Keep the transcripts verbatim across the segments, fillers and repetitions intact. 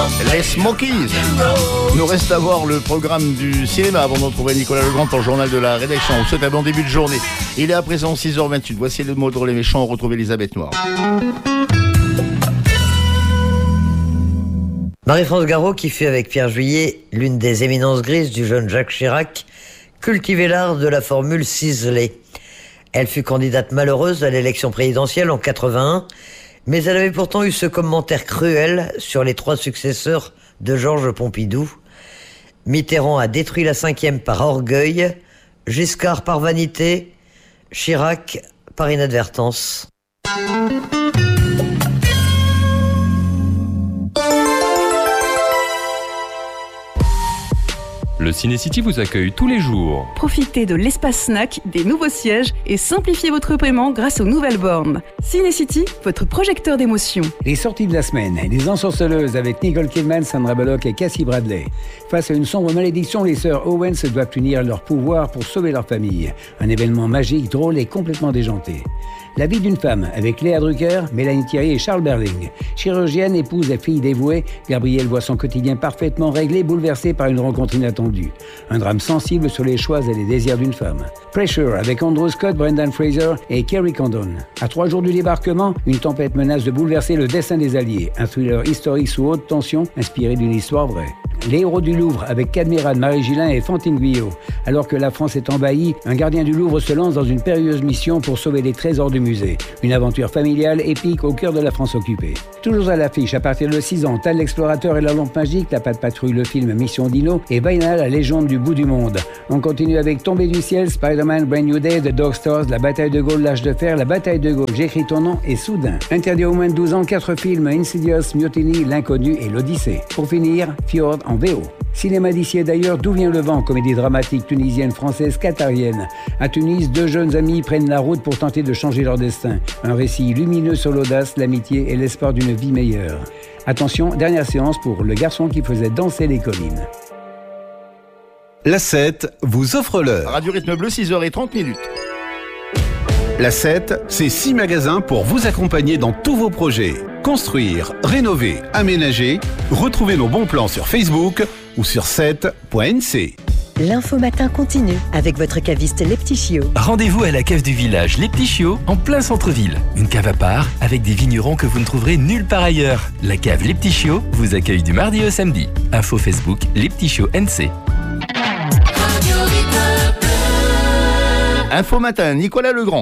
Les Smokies. Nous reste à voir le programme du cinéma avant de retrouver Nicolas Legrand pour le journal de la rédaction. On souhaite un bon début de journée. Il est à présent six heures vingt-huit. Voici le mot de les méchants. On retrouve Elisabeth Noir. Marie-France Garot, qui fut avec Pierre Juillet l'une des éminences grises du jeune Jacques Chirac, cultivait l'art de la formule ciselée. Elle fut candidate malheureuse à l'élection présidentielle en quatre-vingt-un, mais elle avait pourtant eu ce commentaire cruel sur les trois successeurs de Georges Pompidou. Mitterrand a détruit la cinquième par orgueil, Giscard par vanité, Chirac par inadvertance. Le Ciné-City vous accueille tous les jours. Profitez de l'espace snack, des nouveaux sièges et simplifiez votre paiement grâce aux nouvelles bornes. Ciné-City, votre projecteur d'émotion. Les sorties de la semaine, les ensorceleuses avec Nicole Kidman, Sandra Bullock et Cassie Bradley. Face à une sombre malédiction, les sœurs Owens doivent unir leur pouvoir pour sauver leur famille. Un événement magique, drôle et complètement déjanté. La vie d'une femme avec Léa Drucker, Mélanie Thierry et Charles Berling. Chirurgienne, épouse et fille dévouée, Gabrielle voit son quotidien parfaitement réglé, bouleversé par une rencontre inattendue. Un drame sensible sur les choix et les désirs d'une femme. Pressure avec Andrew Scott, Brendan Fraser et Kerry Condon. À trois jours du débarquement, une tempête menace de bouleverser le destin des Alliés. Un thriller historique sous haute tension, inspiré d'une histoire vraie. Les héros du Louvre avec Cadmeran, Marie Gillin et Fantine Guyot. Alors que la France est envahie, un gardien du Louvre se lance dans une périlleuse mission pour sauver les trésors du musée. Une aventure familiale épique au cœur de la France occupée. Toujours à l'affiche, à partir de six ans, Tal l'explorateur et la lampe magique, La Patte Patrouille, le film Mission Dino et Vaina, la légende du bout du monde. On continue avec Tombée du ciel, Spider-Man, Brand New Day, The Dog Stars, La Bataille de Gaulle, L'Âge de Fer, La Bataille de Gaulle, J'écris ton nom et Soudain. Interdit aux moins de douze ans, quatre films, Insidious, Mutiny, L'Inconnu et L'Odyssée. Pour finir, Fjord en V O. Cinéma d'ici et d'ailleurs, D'où vient le vent, comédie dramatique tunisienne, française, qatarienne. À Tunis, deux jeunes amis prennent la route pour tenter de changer leur destin. Un récit lumineux sur l'audace, l'amitié et l'espoir d'une vie meilleure. Attention, dernière séance pour Le garçon qui faisait danser les collines. La sept vous offre l'heure. Radio Rythme Bleu, six heures trente minutes. La sept, c'est six magasins pour vous accompagner dans tous vos projets. Construire, rénover, aménager. Retrouvez nos bons plans sur Facebook ou sur sept point n c. L'info matin continue avec votre caviste Les Petits Chiots. Rendez-vous à la cave du village Les Petits Chiots, en plein centre-ville. Une cave à part avec des vignerons que vous ne trouverez nulle part ailleurs. La cave Les Petits Chiots vous accueille du mardi au samedi. Info Facebook Les Petits Chiots N C. Info matin, Nicolas Legrand.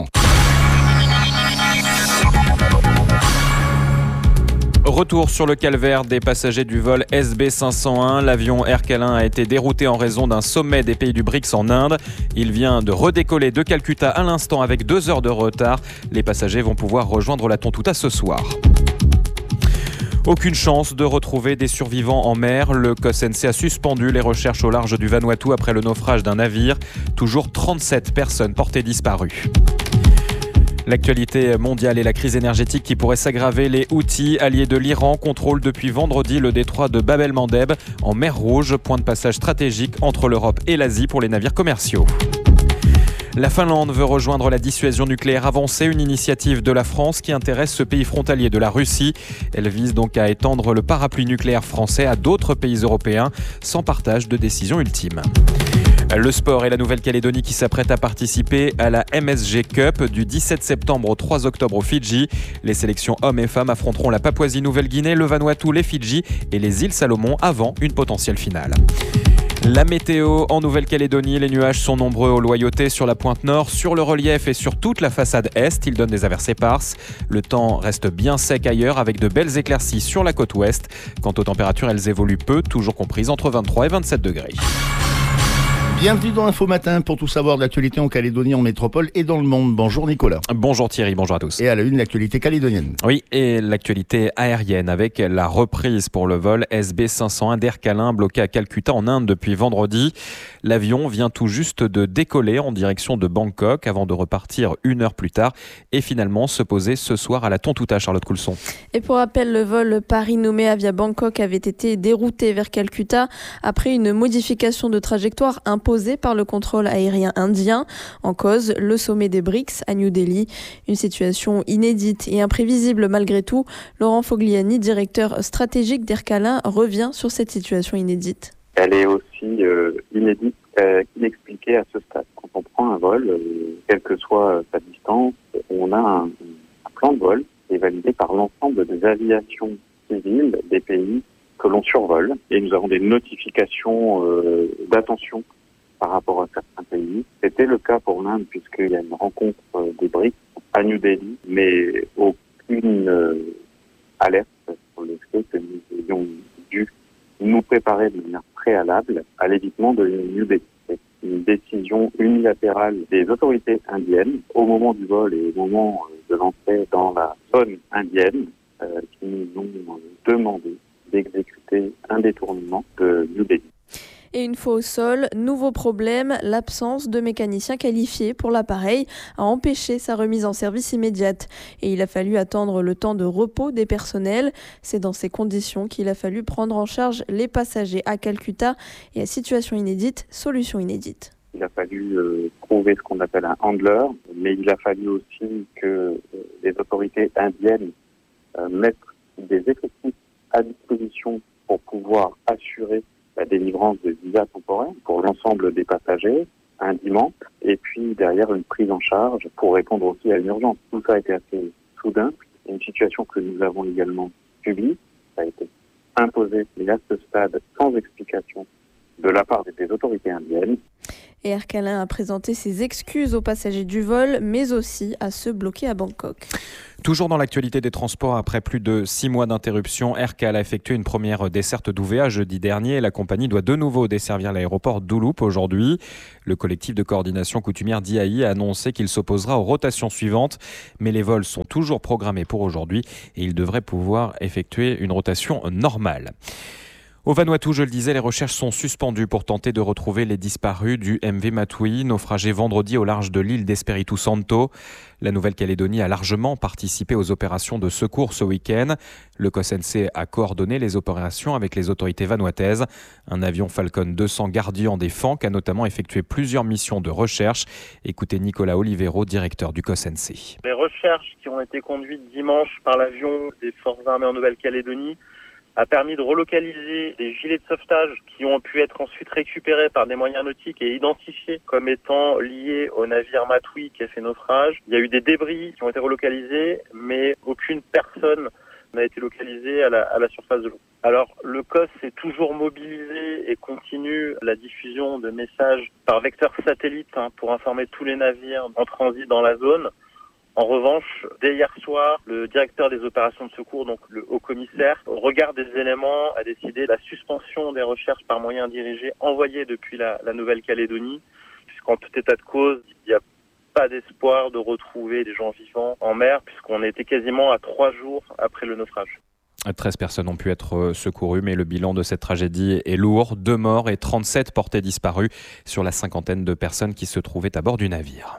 Retour sur le calvaire des passagers du vol S B cinq cent un. L'avion Air Calin a été dérouté en raison d'un sommet des pays du BRICS en Inde. Il vient de redécoller de Calcutta à l'instant avec deux heures de retard. Les passagers vont pouvoir rejoindre la Tontouta ce soir. Aucune chance de retrouver des survivants en mer. Le C O S N C a suspendu les recherches au large du Vanuatu après le naufrage d'un navire. Toujours trente-sept personnes portées disparues. L'actualité mondiale et la crise énergétique qui pourrait s'aggraver. Les Houthis, alliés de l'Iran, contrôlent depuis vendredi le détroit de Bab el-Mandeb en mer Rouge, point de passage stratégique entre l'Europe et l'Asie pour les navires commerciaux. La Finlande veut rejoindre la dissuasion nucléaire avancée, une initiative de la France qui intéresse ce pays frontalier de la Russie. Elle vise donc à étendre le parapluie nucléaire français à d'autres pays européens sans partage de décision ultime. Le sport et la Nouvelle-Calédonie qui s'apprête à participer à la M S G Cup du dix-sept septembre au trois octobre au Fidji. Les sélections hommes et femmes affronteront la Papouasie-Nouvelle-Guinée, le Vanuatu, les Fidji et les îles Salomon avant une potentielle finale. La météo en Nouvelle-Calédonie, les nuages sont nombreux aux Loyautés sur la pointe nord, sur le relief et sur toute la façade est. Ils donnent des averses éparses. Le temps reste bien sec ailleurs avec de belles éclaircies sur la côte ouest. Quant aux températures, elles évoluent peu, toujours comprises entre vingt-trois et vingt-sept degrés. Bienvenue dans Info Matin pour tout savoir de l'actualité en Calédonie, en métropole et dans le monde. Bonjour Nicolas. Bonjour Thierry, bonjour à tous. Et à la une, l'actualité calédonienne. Oui, et l'actualité aérienne avec la reprise pour le vol S B cinq cent un d'Air Calin bloqué à Calcutta en Inde depuis vendredi. L'avion vient tout juste de décoller en direction de Bangkok avant de repartir une heure plus tard et finalement se poser ce soir à la Tontouta, Charlotte Coulson. Et pour rappel, le vol Paris-Nouméa via Bangkok avait été dérouté vers Calcutta après une modification de trajectoire imposée imposée par le contrôle aérien indien. En cause, le sommet des BRICS à New Delhi. Une situation inédite et imprévisible malgré tout. Laurent Fogliani, directeur stratégique d'Aircalin, revient sur cette situation inédite. Elle est aussi euh, inédite euh, qu'inexpliquée à ce stade. Quand on prend un vol, euh, quelle que soit sa distance, on a un, un plan de vol qui est validé par l'ensemble des aviations civiles des pays que l'on survole. Et nous avons des notifications euh, d'attention par rapport à certains pays. C'était le cas pour l'Inde puisqu'il y a une rencontre euh, des BRICS à New Delhi, mais aucune euh, alerte sur le fait que nous ayons dû nous préparer de manière préalable à l'évitement de New Delhi. C'est une décision unilatérale des autorités indiennes au moment du vol et au moment de l'entrée dans la zone indienne euh, qui nous ont demandé d'exécuter un détournement de New Delhi. Et une fois au sol, nouveau problème, l'absence de mécaniciens qualifiés pour l'appareil a empêché sa remise en service immédiate. Et il a fallu attendre le temps de repos des personnels. C'est dans ces conditions qu'il a fallu prendre en charge les passagers à Calcutta. Et à situation inédite, solution inédite. Il a fallu euh, trouver ce qu'on appelle un handler, mais il a fallu aussi que euh, les autorités indiennes euh, mettent des effectifs à disposition pour pouvoir assurer la délivrance de visas temporaires pour l'ensemble des passagers, indiments, et puis derrière une prise en charge pour répondre aussi à une urgence. Tout ça a été assez soudain, une situation que nous avons également subie, ça a été imposé, mais à ce stade sans explication de la part des autorités indiennes. Et Aircalin a présenté ses excuses aux passagers du vol, mais aussi à ceux bloqués à Bangkok. Toujours dans l'actualité des transports, après plus de six mois d'interruption, Aircal a effectué une première desserte d'O V A jeudi dernier. La compagnie doit de nouveau desservir l'aéroport d'Ouloup aujourd'hui. Le collectif de coordination coutumière d'I A I a annoncé qu'il s'opposera aux rotations suivantes, mais les vols sont toujours programmés pour aujourd'hui et il devrait pouvoir effectuer une rotation normale. Au Vanuatu, je le disais, les recherches sont suspendues pour tenter de retrouver les disparus du M V Matui, naufragé vendredi au large de l'île d'Espiritu Santo. La Nouvelle-Calédonie a largement participé aux opérations de secours ce week-end. Le C O S N C a coordonné les opérations avec les autorités vanuataises. Un avion Falcon deux cents Guardian des Fanques a notamment effectué plusieurs missions de recherche. Écoutez Nicolas Olivero, directeur du C O S N C. Les recherches qui ont été conduites dimanche par l'avion des forces armées en Nouvelle-Calédonie a permis de relocaliser des gilets de sauvetage qui ont pu être ensuite récupérés par des moyens nautiques et identifiés comme étant liés au navire Matui qui a fait naufrage. Il y a eu des débris qui ont été relocalisés, mais aucune personne n'a été localisée à la, à la surface de l'eau. Alors, le C O S est toujours mobilisé et continue la diffusion de messages par vecteur satellite hein, pour informer tous les navires en transit dans la zone. En revanche, dès hier soir, le directeur des opérations de secours, donc le haut-commissaire, au regard des éléments, a décidé la suspension des recherches par moyens dirigés envoyés depuis la, la Nouvelle-Calédonie, puisqu'en tout état de cause, il n'y a pas d'espoir de retrouver des gens vivants en mer, puisqu'on était quasiment à trois jours après le naufrage. treize personnes ont pu être secourues, mais le bilan de cette tragédie est lourd. Deux morts et trente-sept portés disparus sur la cinquantaine de personnes qui se trouvaient à bord du navire.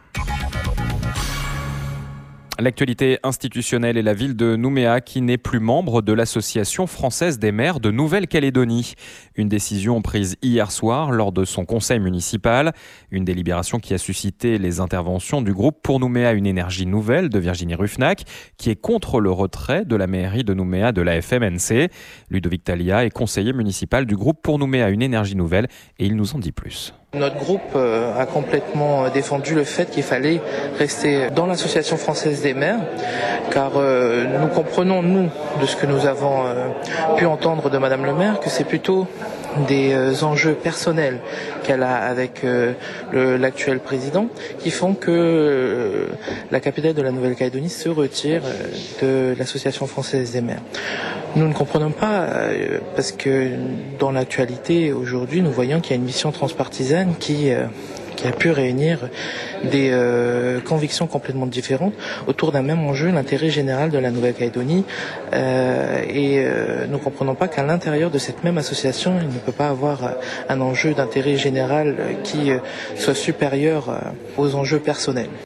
L'actualité institutionnelle est la ville de Nouméa qui n'est plus membre de l'Association française des maires de Nouvelle-Calédonie. Une décision prise hier soir lors de son conseil municipal. Une délibération qui a suscité les interventions du groupe Pour Nouméa une énergie nouvelle de Virginie Ruffnac, qui est contre le retrait de la mairie de Nouméa de la F M N C. Ludovic Talia est conseiller municipal du groupe Pour Nouméa une énergie nouvelle et il nous en dit plus. Notre groupe a complètement défendu le fait qu'il fallait rester dans l'Association française des maires, car nous comprenons, nous, de ce que nous avons pu entendre de Madame le maire, que c'est plutôt des enjeux personnels qu'elle a avec le, l'actuel président qui font que la capitale de la Nouvelle-Calédonie se retire de l'Association française des maires. Nous ne comprenons pas parce que dans l'actualité aujourd'hui nous voyons qu'il y a une mission transpartisane qui qui a pu réunir des euh, convictions complètement différentes autour d'un même enjeu, l'intérêt général de la Nouvelle-Calédonie. Euh, et euh, nous ne comprenons pas qu'à l'intérieur de cette même association, il ne peut pas avoir un enjeu d'intérêt général qui euh, soit supérieur euh, aux enjeux personnels.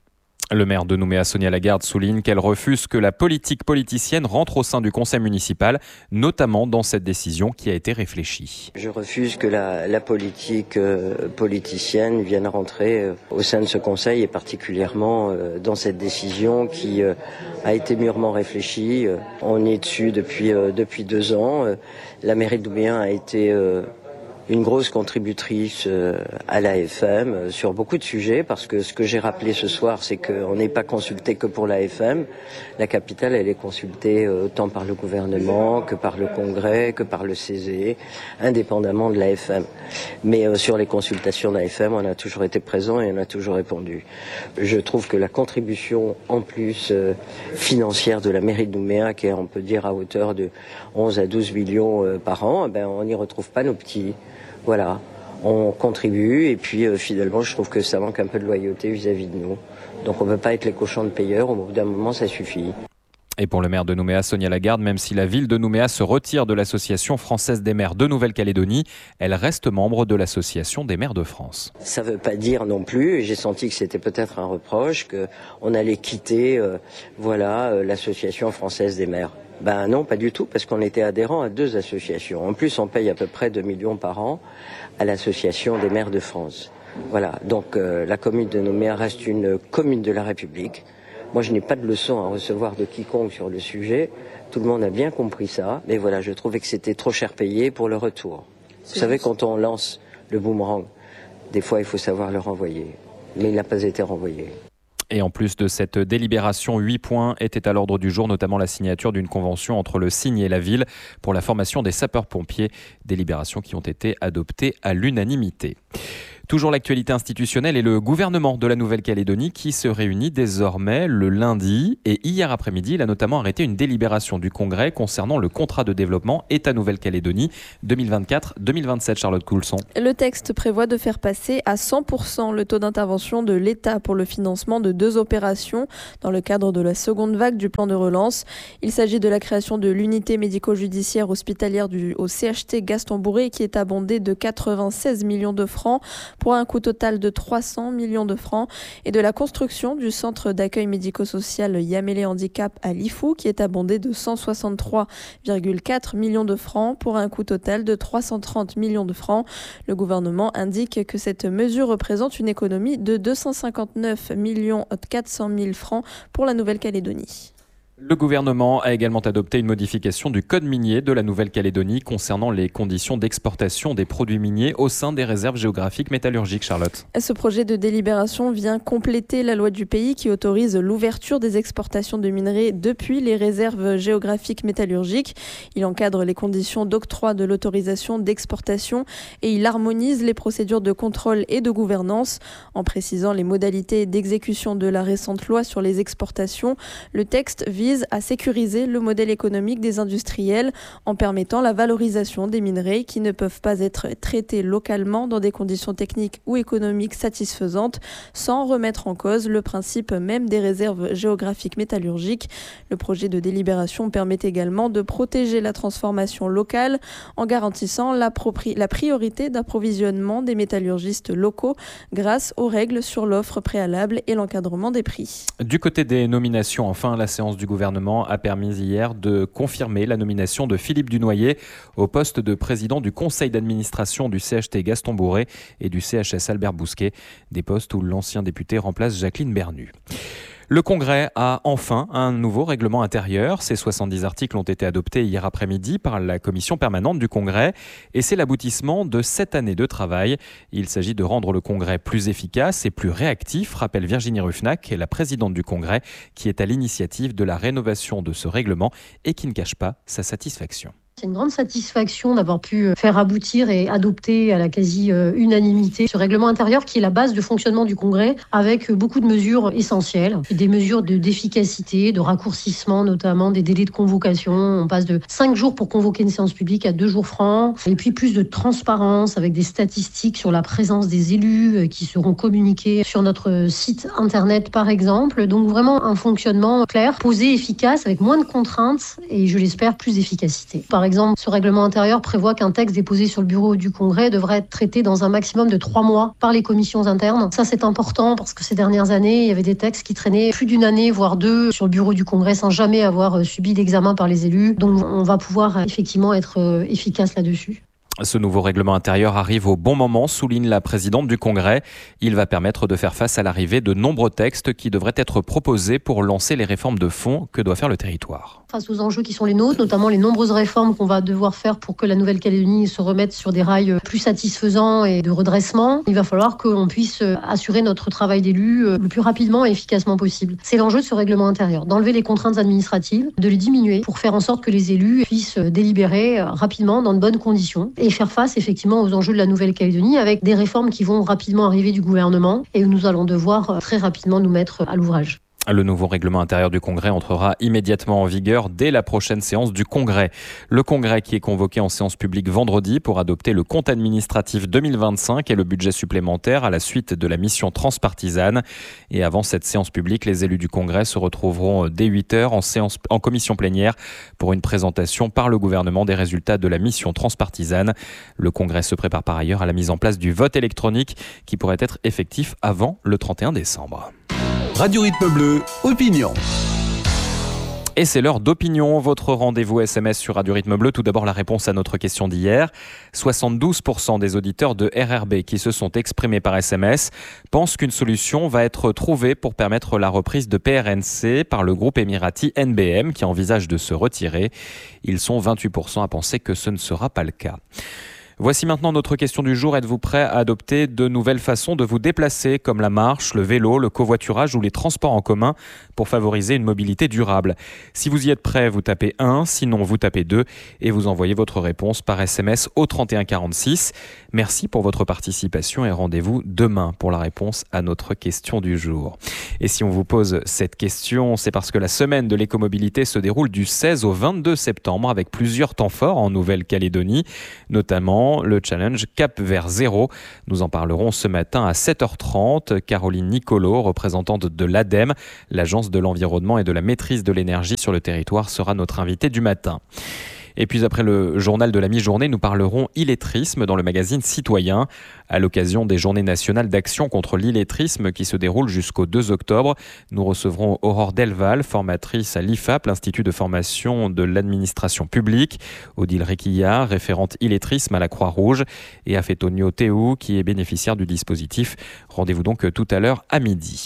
Le maire de Nouméa, Sonia Lagarde, souligne qu'elle refuse que la politique politicienne rentre au sein du conseil municipal, notamment dans cette décision qui a été réfléchie. Je refuse que la, la politique euh, politicienne vienne rentrer euh, au sein de ce conseil et particulièrement euh, dans cette décision qui euh, a été mûrement réfléchie. Euh, on est dessus depuis, euh, depuis deux ans. Euh, la mairie de Nouméa a été euh, une grosse contributrice à l'A F M sur beaucoup de sujets, parce que ce que j'ai rappelé ce soir, c'est qu'on n'est pas consulté que pour l'A F M. La capitale, elle est consultée autant par le gouvernement que par le Congrès, que par le C E S E, indépendamment de l'A F M. Mais euh, sur les consultations de l'A F M, on a toujours été présent et on a toujours répondu. Je trouve que la contribution en plus euh, financière de la mairie de Nouméa, qui est, on peut dire, à hauteur de onze à douze millions euh, par an, eh ben, on n'y retrouve pas nos petits. Voilà, on contribue et puis euh, finalement je trouve que ça manque un peu de loyauté vis-à-vis de nous. Donc on ne peut pas être les cochons de payeurs, au bout d'un moment ça suffit. Et pour le maire de Nouméa, Sonia Lagarde, même si la ville de Nouméa se retire de l'Association française des maires de Nouvelle-Calédonie, elle reste membre de l'Association des maires de France. Ça ne veut pas dire non plus, et j'ai senti que c'était peut-être un reproche, qu'on allait quitter euh, voilà, euh, l'Association française des maires. Ben non, pas du tout, parce qu'on était adhérent à deux associations. En plus, on paye à peu près deux millions par an à l'Association des maires de France. Voilà, donc euh, la commune de Nouméa reste une commune de la République. Moi, je n'ai pas de leçon à recevoir de quiconque sur le sujet. Tout le monde a bien compris ça. Mais voilà, je trouvais que c'était trop cher payé pour le retour. Vous savez, quand on lance le boomerang, des fois, il faut savoir le renvoyer. Mais il n'a pas été renvoyé. Et en plus de cette délibération, huit points étaient à l'ordre du jour, notamment la signature d'une convention entre le Signe et la ville pour la formation des sapeurs-pompiers. Délibérations qui ont été adoptées à l'unanimité. Toujours l'actualité institutionnelle et le gouvernement de la Nouvelle-Calédonie qui se réunit désormais le lundi. Et hier après-midi, il a notamment arrêté une délibération du Congrès concernant le contrat de développement État Nouvelle-Calédonie deux mille vingt-quatre deux mille vingt-sept. Charlotte Coulson. Le texte prévoit de faire passer à cent pour cent le taux d'intervention de l'État pour le financement de deux opérations dans le cadre de la seconde vague du plan de relance. Il s'agit de la création de l'unité médico-judiciaire hospitalière du, au C H T Gaston-Bourré qui est abondée de quatre-vingt-seize millions de francs pour un coût total de trois cents millions de francs, et de la construction du centre d'accueil médico-social Yamélé Handicap à Lifou qui est abondé de cent soixante-trois virgule quatre millions de francs pour un coût total de trois cent trente millions de francs. Le gouvernement indique que cette mesure représente une économie de deux cent cinquante-neuf millions quatre cent mille francs pour la Nouvelle-Calédonie. Le gouvernement a également adopté une modification du code minier de la Nouvelle-Calédonie concernant les conditions d'exportation des produits miniers au sein des réserves géographiques métallurgiques. Charlotte. Ce projet de délibération vient compléter la loi du pays qui autorise l'ouverture des exportations de minerais depuis les réserves géographiques métallurgiques. Il encadre les conditions d'octroi de l'autorisation d'exportation et il harmonise les procédures de contrôle et de gouvernance. En précisant les modalités d'exécution de la récente loi sur les exportations, le texte vise à sécuriser le modèle économique des industriels en permettant la valorisation des minerais qui ne peuvent pas être traités localement dans des conditions techniques ou économiques satisfaisantes sans remettre en cause le principe même des réserves géographiques métallurgiques. Le projet de délibération permet également de protéger la transformation locale en garantissant la, propri- la priorité d'approvisionnement des métallurgistes locaux grâce aux règles sur l'offre préalable et l'encadrement des prix. Du côté des nominations, enfin, la séance du gouvernement a permis hier de confirmer la nomination de Philippe Dunoyer au poste de président du conseil d'administration du C H T Gaston-Bourré et du C H S Albert Bousquet, des postes où l'ancien député remplace Jacqueline Bernu. Le Congrès a enfin un nouveau règlement intérieur. Ces soixante-dix articles ont été adoptés hier après-midi par la commission permanente du Congrès et c'est l'aboutissement de sept années de travail. Il s'agit de rendre le Congrès plus efficace et plus réactif, rappelle Virginie Ruffnac, la présidente du Congrès, qui est à l'initiative de la rénovation de ce règlement et qui ne cache pas sa satisfaction. C'est une grande satisfaction d'avoir pu faire aboutir et adopter à la quasi-unanimité ce règlement intérieur qui est la base de fonctionnement du Congrès avec beaucoup de mesures essentielles. Des mesures de, d'efficacité, de raccourcissement notamment des délais de convocation. On passe de cinq jours pour convoquer une séance publique à deux jours francs. Et puis plus de transparence avec des statistiques sur la présence des élus qui seront communiquées sur notre site internet par exemple. Donc vraiment un fonctionnement clair, posé, efficace avec moins de contraintes et je l'espère plus d'efficacité. Par Par exemple, ce règlement intérieur prévoit qu'un texte déposé sur le bureau du Congrès devrait être traité dans un maximum de trois mois par les commissions internes. Ça, c'est important parce que ces dernières années, il y avait des textes qui traînaient plus d'une année, voire deux, sur le bureau du Congrès sans jamais avoir subi d'examen par les élus. Donc, on va pouvoir effectivement être efficace là-dessus. Ce nouveau règlement intérieur arrive au bon moment, souligne la présidente du Congrès. Il va permettre de faire face à l'arrivée de nombreux textes qui devraient être proposés pour lancer les réformes de fond que doit faire le territoire. Face aux enjeux qui sont les nôtres, notamment les nombreuses réformes qu'on va devoir faire pour que la Nouvelle-Calédonie se remette sur des rails plus satisfaisants et de redressement, il va falloir qu'on puisse assurer notre travail d'élu le plus rapidement et efficacement possible. C'est l'enjeu de ce règlement intérieur, d'enlever les contraintes administratives, de les diminuer pour faire en sorte que les élus puissent délibérer rapidement dans de bonnes conditions et faire face effectivement aux enjeux de la Nouvelle-Calédonie avec des réformes qui vont rapidement arriver du gouvernement et où nous allons devoir très rapidement nous mettre à l'ouvrage. Le nouveau règlement intérieur du Congrès entrera immédiatement en vigueur dès la prochaine séance du Congrès. Le Congrès qui est convoqué en séance publique vendredi pour adopter le compte administratif deux mille vingt-cinq et le budget supplémentaire à la suite de la mission transpartisane. Et avant cette séance publique, les élus du Congrès se retrouveront dès huit heures en, séance, en commission plénière pour une présentation par le gouvernement des résultats de la mission transpartisane. Le Congrès se prépare par ailleurs à la mise en place du vote électronique qui pourrait être effectif avant le trente et un décembre. Radio Rythme Bleu, opinion. Et c'est l'heure d'opinion, votre rendez-vous S M S sur Radio Rythme Bleu. Tout d'abord la réponse à notre question d'hier. soixante-douze pour cent des auditeurs de R R B qui se sont exprimés par S M S pensent qu'une solution va être trouvée pour permettre la reprise de P R N C par le groupe émirati N B M qui envisage de se retirer. Ils sont vingt-huit pour cent à penser que ce ne sera pas le cas. Voici maintenant notre question du jour. Êtes-vous prêt à adopter de nouvelles façons de vous déplacer, comme la marche, le vélo, le covoiturage ou les transports en commun pour favoriser une mobilité durable? Si vous y êtes prêt, vous tapez un, sinon vous tapez deux et vous envoyez votre réponse par S M S au trente et un quarante-six. Merci pour votre participation et rendez-vous demain pour la réponse à notre question du jour. Et si on vous pose cette question, c'est parce que la semaine de l'écomobilité se déroule du seize au vingt-deux septembre avec plusieurs temps forts en Nouvelle-Calédonie, notamment le challenge Cap vers zéro. Nous en parlerons ce matin à sept heures trente. Caroline Nicolo, représentante de l'ADEME, l'Agence de l'environnement et de la maîtrise de l'énergie sur le territoire, sera notre invitée du matin. Et puis après le journal de la mi-journée, nous parlerons illettrisme dans le magazine Citoyen. À l'occasion des journées nationales d'action contre l'illettrisme qui se déroulent jusqu'au deux octobre, nous recevrons Aurore Delval, formatrice à l'I F A P, l'Institut de formation de l'administration publique, Odile Requillard, référente illettrisme à la Croix-Rouge, et Afetonio Théou, qui est bénéficiaire du dispositif. Rendez-vous donc tout à l'heure à midi.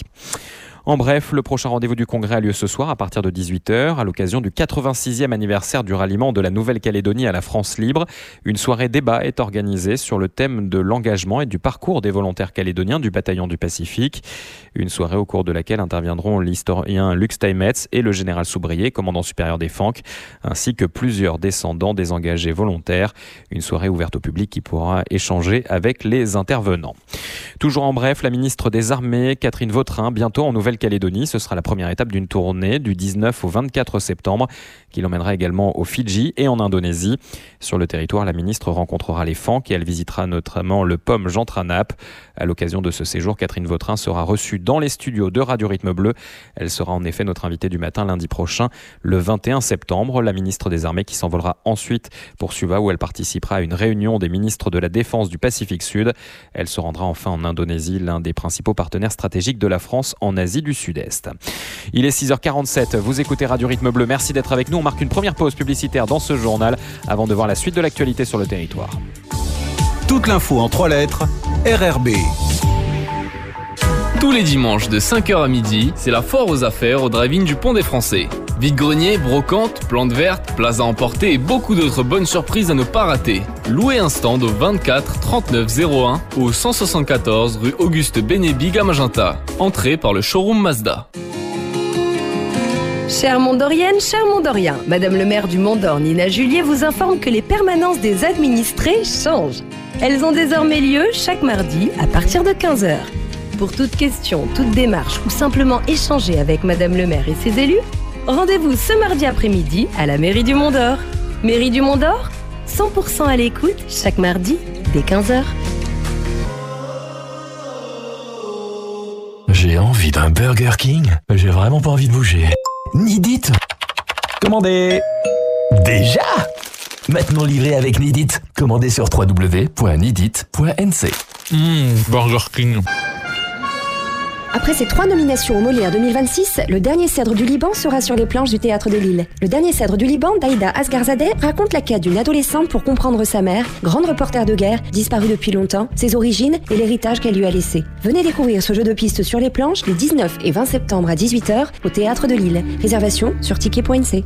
En bref, le prochain rendez-vous du Congrès a lieu ce soir à partir de dix-huit heures à l'occasion du quatre-vingt-sixième anniversaire du ralliement de la Nouvelle-Calédonie à la France libre. Une soirée débat est organisée sur le thème de l'engagement et du parcours des volontaires calédoniens du bataillon du Pacifique. Une soirée au cours de laquelle interviendront l'historien Luc Steinmetz et le général Soubrier, commandant supérieur des F A N C, ainsi que plusieurs descendants des engagés volontaires. Une soirée ouverte au public qui pourra échanger avec les intervenants. Toujours en bref, la ministre des Armées, Catherine Vautrin, bientôt en Nouvelle-Calédonie. Ce sera la première étape d'une tournée du dix-neuf au vingt-quatre septembre qui l'emmènera également aux Fidji et en Indonésie. Sur le territoire, la ministre rencontrera les F A N C et elle visitera notamment le P O M Jean Tranap. À l'occasion de ce séjour, Catherine Vautrin sera reçue dans les studios de Radio Rythme Bleu. Elle sera en effet notre invitée du matin lundi prochain, le vingt et un septembre. La ministre des Armées qui s'envolera ensuite pour Suva où elle participera à une réunion des ministres de la Défense du Pacifique Sud. Elle se rendra enfin en Indonésie, l'un des principaux partenaires stratégiques de la France en Asie du Sud-Est. Il est six heures quarante-sept, vous écoutez Radio Rythme Bleu, merci d'être avec nous. On marque une première pause publicitaire dans ce journal avant de voir la suite de l'actualité sur le territoire. Toute l'info en trois lettres, R R B. Tous les dimanches de cinq heures à midi, c'est la foire aux affaires au drive-in du Pont des Français. Vide-grenier, brocante, plantes vertes, plaza à emporter et beaucoup d'autres bonnes surprises à ne pas rater. Louez un stand au vingt-quatre trente-neuf zéro un ou au cent soixante-quatorze rue Auguste Bénébig à Magenta. Entrée par le showroom Mazda. Chère Mondorienne, cher Mondorien, Madame le maire du Mont-d'Or, Nina Julier, vous informe que les permanences des administrés changent. Elles ont désormais lieu chaque mardi à partir de quinze heures. Pour toute question, toute démarche ou simplement échanger avec Madame le maire et ses élus, rendez-vous ce mardi après-midi à la mairie du Mont-d'Or. Mairie du Mont-d'Or, cent pour cent à l'écoute chaque mardi dès quinze heures. J'ai envie d'un Burger King, mais j'ai vraiment pas envie de bouger. Ni dites. Commandez. Déjà ? Maintenant livré avec Nidit. Commandez sur w w w point nidit point n c. Mmh, Burger King. Après ses trois nominations au Molière deux mille vingt-six, Le Dernier Cèdre du Liban sera sur les planches du Théâtre de Lille. Le Dernier Cèdre du Liban d'Aïda Asgarzadeh raconte la quête d'une adolescente pour comprendre sa mère, grande reporter de guerre, disparue depuis longtemps, ses origines et l'héritage qu'elle lui a laissé. Venez découvrir ce jeu de pistes sur les planches les dix-neuf et vingt septembre à dix-huit heures au Théâtre de Lille. Réservation sur ticket point n c.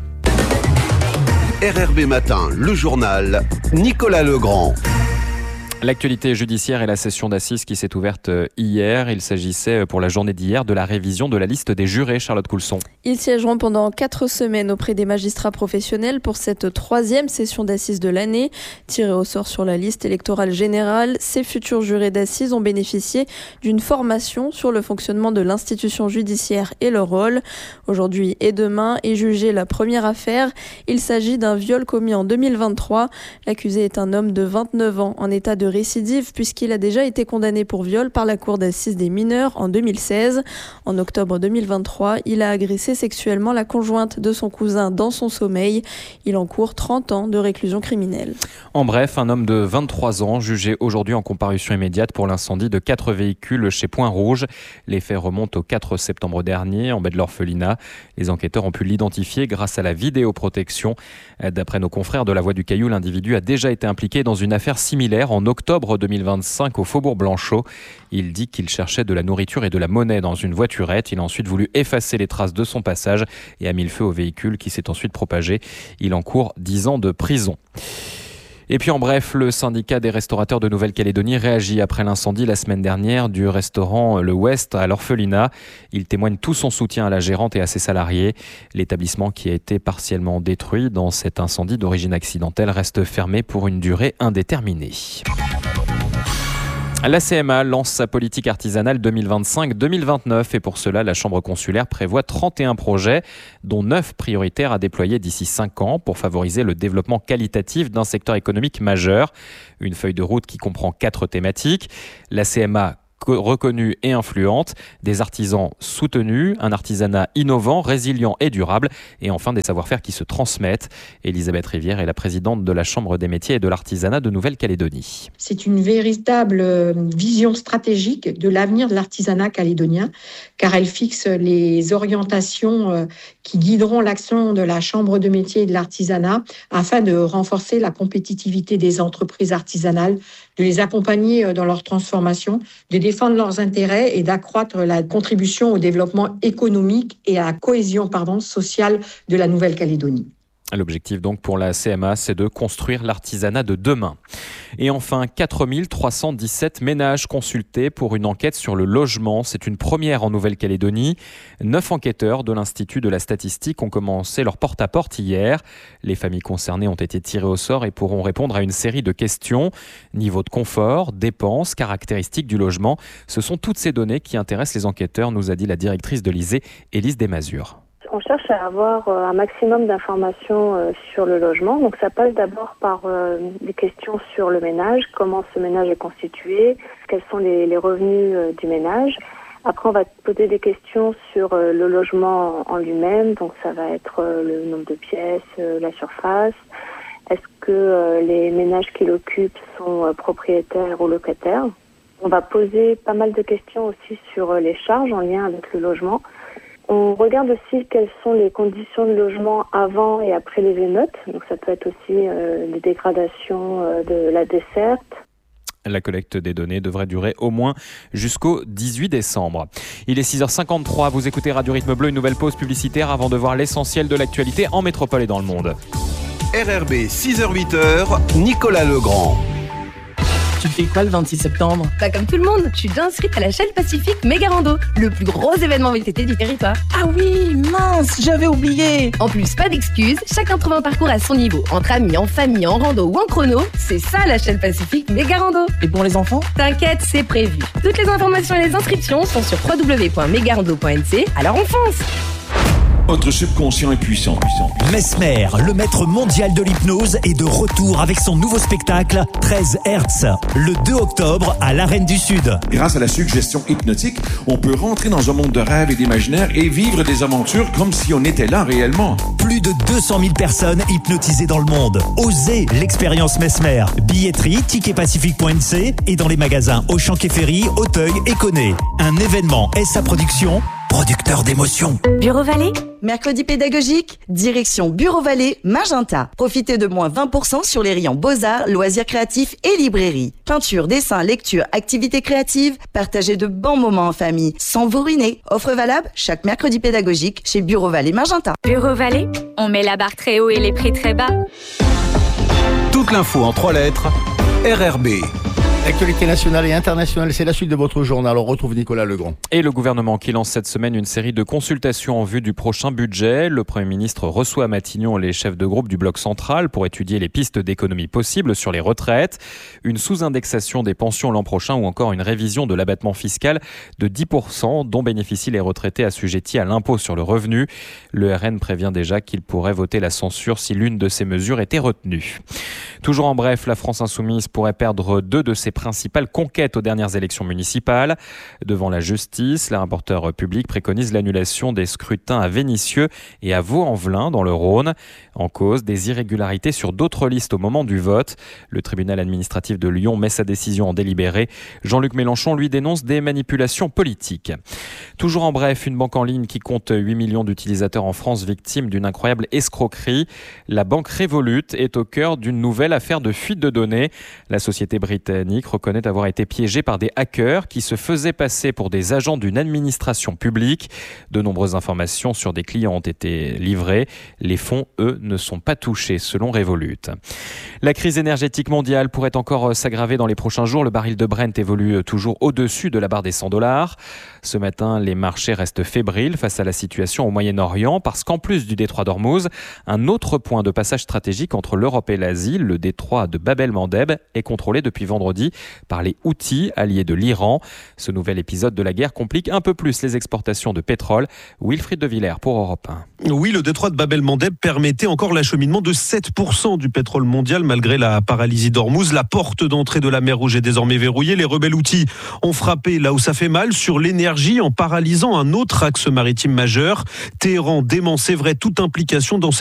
R R B Matin, le journal, Nicolas Legrand. L'actualité judiciaire et la session d'assises qui s'est ouverte hier. Il s'agissait pour la journée d'hier de la révision de la liste des jurés, Charlotte Coulson. Ils siégeront pendant quatre semaines auprès des magistrats professionnels pour cette troisième session d'assises de l'année. Tirés au sort sur la liste électorale générale, ces futurs jurés d'assises ont bénéficié d'une formation sur le fonctionnement de l'institution judiciaire et leur rôle. Aujourd'hui et demain est jugée la première affaire. Il s'agit d'un viol commis en deux mille vingt-trois. L'accusé est un homme de vingt-neuf ans en état de récidive puisqu'il a déjà été condamné pour viol par la cour d'assises des mineurs en deux mille seize. En octobre deux mille vingt-trois, il a agressé sexuellement la conjointe de son cousin dans son sommeil. Il encourt trente ans de réclusion criminelle. En bref, un homme de vingt-trois ans jugé aujourd'hui en comparution immédiate pour l'incendie de quatre véhicules chez Point Rouge. Les faits remontent au quatre septembre dernier en baie de l'Orphelinat. Les enquêteurs ont pu l'identifier grâce à la vidéoprotection. D'après nos confrères de La Voix du Caillou, l'individu a déjà été impliqué dans une affaire similaire en octobre deux mille vingt-cinq au Faubourg Blanchot. Il dit qu'il cherchait de la nourriture et de la monnaie dans une voiturette. Il a ensuite voulu effacer les traces de son passage et a mis le feu au véhicule qui s'est ensuite propagé. Il encourt dix ans de prison. Et puis en bref, le syndicat des restaurateurs de Nouvelle-Calédonie réagit après l'incendie la semaine dernière du restaurant Le Ouest à l'Orphelinat. Il témoigne tout son soutien à la gérante et à ses salariés. L'établissement qui a été partiellement détruit dans cet incendie d'origine accidentelle reste fermé pour une durée indéterminée. La C M A lance sa politique artisanale deux mille vingt-cinq deux mille vingt-neuf et pour cela, la Chambre consulaire prévoit trente et un projets, dont neuf prioritaires à déployer d'ici cinq ans pour favoriser le développement qualitatif d'un secteur économique majeur. Une feuille de route qui comprend quatre thématiques. La C M A reconnue et influente, des artisans soutenus, un artisanat innovant, résilient et durable, et enfin des savoir-faire qui se transmettent. Elisabeth Rivière est la présidente de la Chambre des métiers et de l'artisanat de Nouvelle-Calédonie. C'est une véritable vision stratégique de l'avenir de l'artisanat calédonien, car elle fixe les orientations qui guideront l'action de la Chambre de métiers et de l'artisanat afin de renforcer la compétitivité des entreprises artisanales, de les accompagner dans leur transformation, de défendre leurs intérêts et d'accroître la contribution au développement économique et à la cohésion pardon, sociale de la Nouvelle-Calédonie. L'objectif donc pour la C M A, c'est de construire l'artisanat de demain. Et enfin, quatre mille trois cent dix-sept ménages consultés pour une enquête sur le logement. C'est une première en Nouvelle-Calédonie. Neuf enquêteurs de l'Institut de la statistique ont commencé leur porte-à-porte hier. Les familles concernées ont été tirées au sort et pourront répondre à une série de questions. Niveau de confort, dépenses, caractéristiques du logement. Ce sont toutes ces données qui intéressent les enquêteurs, nous a dit la directrice de l'I S E E, Élise Desmazures. On cherche à avoir un maximum d'informations sur le logement. Donc ça passe d'abord par des questions sur le ménage, comment ce ménage est constitué, quels sont les, les revenus du ménage. Après, on va poser des questions sur le logement en lui-même. Donc ça va être le nombre de pièces, la surface. Est-ce que les ménages qui l'occupent sont propriétaires ou locataires? On va poser pas mal de questions aussi sur les charges en lien avec le logement. On regarde aussi quelles sont les conditions de logement avant et après les émeutes. Donc ça peut être aussi euh, des dégradations euh, de la desserte. La collecte des données devrait durer au moins jusqu'au dix-huit décembre. Il est six heures cinquante-trois, vous écoutez Radio Rythme Bleu, une nouvelle pause publicitaire avant de voir l'essentiel de l'actualité en métropole et dans le monde. R R B, six heures huit heures, Nicolas Legrand. Tu fais quoi le vingt-six septembre? Bah comme tout le monde, je suis déjà inscrite à la chaîne Pacifique Mégarando, le plus gros événement V T T du territoire. Ah oui, mince, j'avais oublié. En plus, pas d'excuses, chacun trouve un parcours à son niveau, entre amis, en famille, en rando ou en chrono. C'est ça la chaîne Pacifique Mégarando. Et pour les enfants? T'inquiète, c'est prévu. Toutes les informations et les inscriptions sont sur w w w point mégarando point n c. Alors on fonce. Votre subconscient est puissant. puissant, puissant. Mesmer, le maître mondial de l'hypnose, est de retour avec son nouveau spectacle treize hertz, le deux octobre à l'Arène du Sud. Grâce à la suggestion hypnotique, on peut rentrer dans un monde de rêve et d'imaginaire et vivre des aventures comme si on était là réellement. Plus de deux cent mille personnes hypnotisées dans le monde. Osez l'expérience Mesmer. Billetterie, ticket pacifique point n c et dans les magasins Auchan Quai Ferry, Auteuil et Connay. Un événement S A Production, producteur d'émotions. Bureau Vallée, mercredi pédagogique, direction Bureau Vallée, Magenta. Profitez de moins vingt pour cent sur les rayons Beaux-Arts, loisirs créatifs et librairie. Peinture, dessin, lecture, activités créatives, partagez de bons moments en famille, sans vous ruiner. Offre valable chaque mercredi pédagogique chez Bureau Vallée, Magenta. Bureau Vallée, on met la barre très haut et les prix très bas. Toute l'info en trois lettres, R R B. Actualité nationale et internationale, c'est la suite de votre journal. On retrouve Nicolas Legrand. Et le gouvernement qui lance cette semaine une série de consultations en vue du prochain budget. Le Premier ministre reçoit à Matignon les chefs de groupe du bloc central pour étudier les pistes d'économie possibles sur les retraites, une sous-indexation des pensions l'an prochain ou encore une révision de l'abattement fiscal de dix pour cent dont bénéficient les retraités assujettis à l'impôt sur le revenu. Le R N prévient déjà qu'il pourrait voter la censure si l'une de ces mesures était retenue. Toujours en bref, la France insoumise pourrait perdre deux de ses principales conquêtes aux dernières élections municipales. Devant la justice, la rapporteure publique préconise l'annulation des scrutins à Vénissieux et à Vaux-en-Velin dans le Rhône. En cause, des irrégularités sur d'autres listes au moment du vote. Le tribunal administratif de Lyon met sa décision en délibéré. Jean-Luc Mélenchon, lui, dénonce des manipulations politiques. Toujours en bref, une banque en ligne qui compte huit millions d'utilisateurs en France victimes d'une incroyable escroquerie. La banque Revolut est au cœur d'une nouvelle affaire de fuite de données. La société britannique reconnaît avoir été piégée par des hackers qui se faisaient passer pour des agents d'une administration publique. De nombreuses informations sur des clients ont été livrées. Les fonds, eux, ne sont pas touchés, selon Revolut. La crise énergétique mondiale pourrait encore s'aggraver dans les prochains jours. Le baril de Brent évolue toujours au-dessus de la barre des cent dollars. Ce matin, les marchés restent fébriles face à la situation au Moyen-Orient parce qu'en plus du détroit d'Ormuz, un autre point de passage stratégique entre l'Europe et l'Asie, le détroit de Bab el-Mandeb, est contrôlé depuis vendredi par les Houthis, alliés de l'Iran. Ce nouvel épisode de la guerre complique un peu plus les exportations de pétrole. Wilfried de Villers pour Europe un. Oui, le détroit de Bab el-Mandeb permettait encore l'acheminement de sept pour cent du pétrole mondial malgré la paralysie d'Ormuz. La porte d'entrée de la mer Rouge est désormais verrouillée. Les rebelles Houthis ont frappé là où ça fait mal, sur l'énergie, en paralysant un autre axe maritime majeur. Téhéran dément, c'est vrai, toute implication dans